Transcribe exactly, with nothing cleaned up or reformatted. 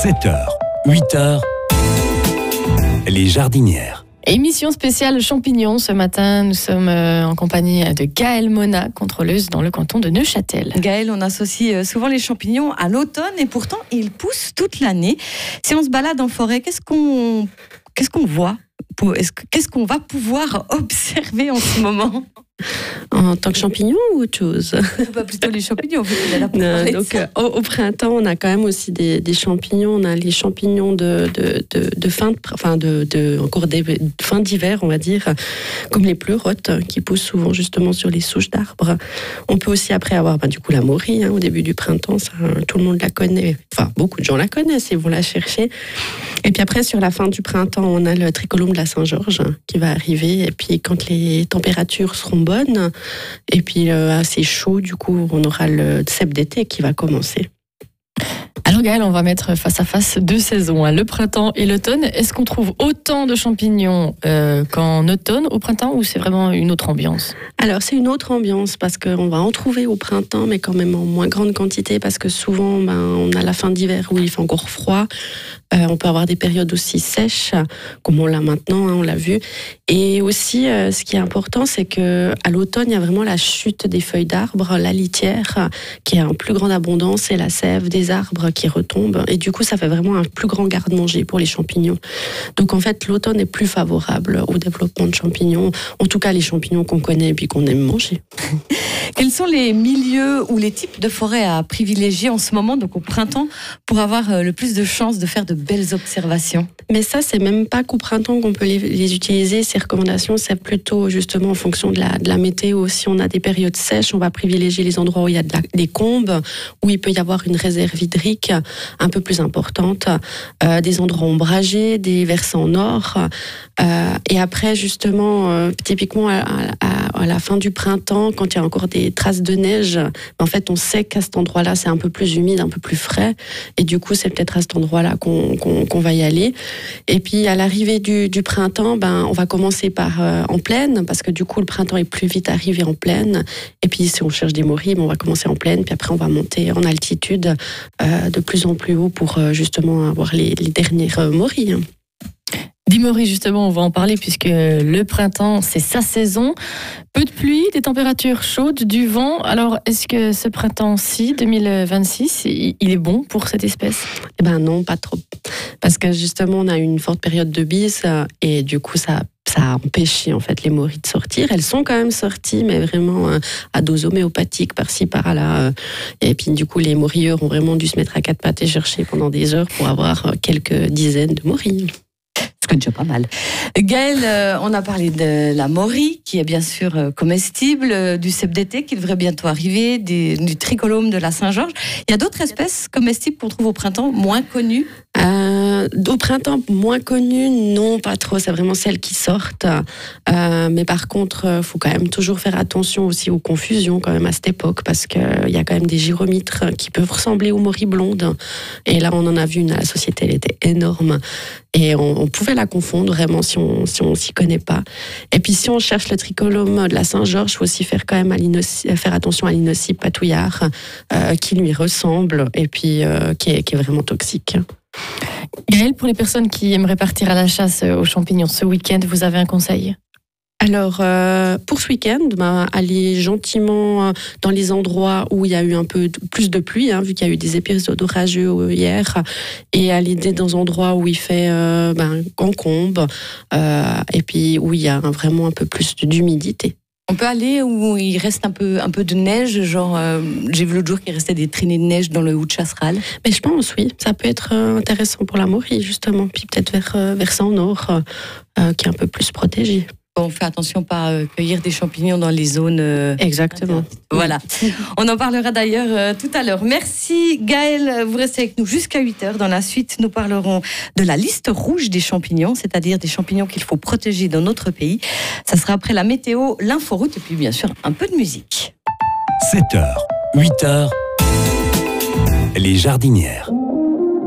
sept heures, huit heures, les jardinières. Émission spéciale champignons. Ce matin, nous sommes en compagnie de Gaëlle Mona, contrôleuse dans le canton de Neuchâtel. Gaëlle, on associe souvent les champignons à l'automne et pourtant ils poussent toute l'année. Si on se balade en forêt, qu'est-ce qu'on qu'est-ce qu'on voit ? Qu'est-ce qu'on va pouvoir observer en ce moment ? En tant que champignon ou autre chose ? Pas plutôt les champignons. Non, donc, euh, au, au printemps, on a quand même aussi des, des champignons. On a les champignons de, de, de, de fin de, enfin de, de encore des de fin d'hiver, on va dire, comme les pleurotes qui poussent souvent justement sur les souches d'arbres. On peut aussi après avoir, ben, du coup, la morie hein, au début du printemps. Ça, tout le monde la connaît. Enfin, beaucoup de gens la connaissent et vont la chercher. Et puis après, sur la fin du printemps, on a le tricolome de la Saint-Georges qui va arriver. Et puis quand les températures seront bonnes, et puis euh, assez chaud, du coup, on aura le cep d'été qui va commencer. Alors Gaëlle, on va mettre face à face deux saisons, hein, le printemps et l'automne. Est-ce qu'on trouve autant de champignons euh, qu'en automne, au printemps, ou c'est vraiment une autre ambiance ? Alors c'est une autre ambiance parce qu'on va en trouver au printemps, mais quand même en moins grande quantité parce que souvent ben, on a la fin d'hiver où il fait encore froid. Euh, on peut avoir des périodes aussi sèches, comme on l'a maintenant, hein, on l'a vu. Et aussi, euh, ce qui est important, c'est que à l'automne, il y a vraiment la chute des feuilles d'arbres, la litière, qui est en plus grande abondance, et la sève des arbres qui retombe. Et du coup, ça fait vraiment un plus grand garde-manger pour les champignons. Donc en fait, l'automne est plus favorable au développement de champignons. En tout cas, les champignons qu'on connaît et puis qu'on aime manger. Quels sont les milieux ou les types de forêts à privilégier en ce moment, donc au printemps, pour avoir le plus de chances de faire de belles observations ? Mais ça, c'est même pas qu'au printemps qu'on peut les, les utiliser. Ces recommandations, c'est plutôt justement en fonction de la, de la météo. Si on a des périodes sèches, on va privilégier les endroits où il y a de la, des combes, où il peut y avoir une réserve hydrique un peu plus importante, euh, des endroits ombragés, des versants nord. Euh, et après, justement, euh, typiquement à, à, à la fin du printemps, quand il y a encore des traces de neige, en fait, on sait qu'à cet endroit-là, c'est un peu plus humide, un peu plus frais. Et du coup, c'est peut-être à cet endroit-là qu'on, qu'on, qu'on va y aller. Et puis, à l'arrivée du, du printemps, ben, on va commencer par euh, en plaine, parce que du coup, le printemps est plus vite arrivé en plaine. Et puis, si on cherche des morilles, ben, on va commencer en plaine. Puis après, on va monter en altitude euh, de plus en plus haut pour euh, justement avoir les, les dernières euh, morilles. Dimory, justement, on va en parler puisque le printemps, c'est sa saison. Peu de pluie, des températures chaudes, du vent. Alors, est-ce que ce printemps-ci, deux mille vingt-six, il est bon pour cette espèce ? Eh ben non, pas trop. Parce que justement, on a eu une forte période de bise et du coup, ça ça a empêché en fait les morilles de sortir. Elles sont quand même sorties, mais vraiment euh, à dose homéopathique par-ci par-là. Euh, et puis du coup, les morilleurs ont vraiment dû se mettre à quatre pattes et chercher pendant des heures pour avoir euh, quelques dizaines de morilles. Ce qui est déjà pas mal. Gaëlle, euh, on a parlé de la morie, qui est bien sûr euh, comestible, euh, du cep d'été qui devrait bientôt arriver, des, du tricolome de la Saint-Georges. Il y a d'autres espèces comestibles qu'on trouve au printemps, moins connues ? Euh, au printemps, moins connues, non, pas trop. C'est vraiment celles qui sortent. Euh, mais par contre, il faut quand même toujours faire attention aussi aux confusions quand même à cette époque, parce qu'il euh, y a quand même des gyromitres qui peuvent ressembler aux morilles blondes. Et là, on en a vu une à la société, elle était énorme. Et on, on pouvait la confondre vraiment si on si on s'y connaît pas. Et puis si on cherche le tricolome de la Saint-Georges, il faut aussi faire quand même à faire attention à l'inocype patouillard euh, qui lui ressemble et puis euh, qui est qui est vraiment toxique. Gaëlle, pour les personnes qui aimeraient partir à la chasse aux champignons ce week-end, vous avez un conseil ? Alors, euh, pour ce week-end, bah, aller gentiment dans les endroits où il y a eu un peu plus de pluie, hein, vu qu'il y a eu des épisodes orageux hier, et aller dans des endroits où il fait euh, ben, encombre, euh, et puis où il y a vraiment un peu plus d'humidité. On peut aller où il reste un peu, un peu de neige, genre euh, j'ai vu l'autre jour qu'il restait des traînées de neige dans le Haut de Chasseral. Mais je pense, oui, ça peut être intéressant pour la morie, justement, puis peut-être vers euh, versant nord, euh, qui est un peu plus protégé. On fait attention pas à cueillir des champignons dans les zones... Euh, Exactement. interdites. Voilà. On en parlera d'ailleurs euh, tout à l'heure. Merci Gaëlle, vous restez avec nous jusqu'à huit heures. Dans la suite, nous parlerons de la liste rouge des champignons, c'est-à-dire des champignons qu'il faut protéger dans notre pays. Ça sera après la météo, l'inforoute et puis bien sûr un peu de musique. sept heures, huit heures, les jardinières.